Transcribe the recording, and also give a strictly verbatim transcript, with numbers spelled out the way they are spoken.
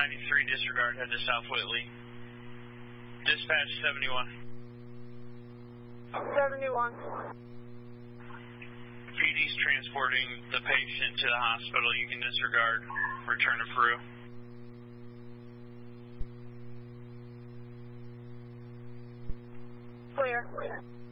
ninety-three, disregard, head to South Whitley. Dispatch seventy-one. seventy-one. P D's transporting the patient to the hospital. You can disregard. Return to Peru. Clear.